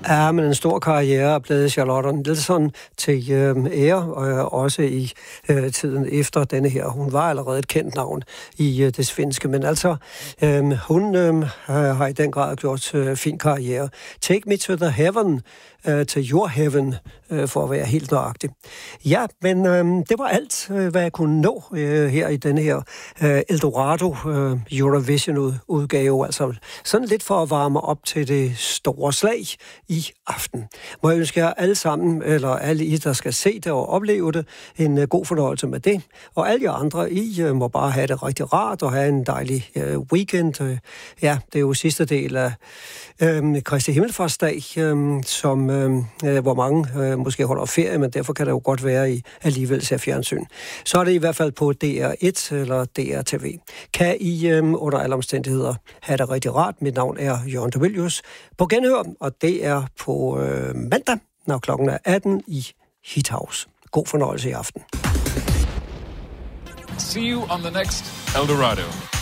Ja, men en stor karriere er blevet Charlotte Nilsson til ære, også i tiden efter denne her. Hun var allerede et kendt navn i det svenske, men altså, hun har i den grad gjort fin karriere. Take Me to the Heaven, til Your Heaven, for at være helt nøjagtig. Ja, men det var alt, hvad jeg kunne nå her i denne her Eldorado Eurovision-udgave. Altså sådan lidt for at varme op til det store slag i aften. Må jeg ønske jer alle sammen, eller alle I, der skal se det og opleve det, en god fornøjelse med det. Og alle jer andre, I må bare have det rigtig rart og have en dejlig weekend. Ja, det er jo sidste del af Kristi Himmelfartsdag, som hvor mange måske holder ferie, men derfor kan det jo godt være, I alligevel ser fjernsyn. Så er det i hvert fald på DR1 eller DRTV. Kan I under alle omstændigheder have det rigtig rart. Mit navn er Jørgen de Mylius. På genhør, og det er på mandag, når klokken er 18 i Hithouse. God fornøjelse i aften. See you on the next Eldorado.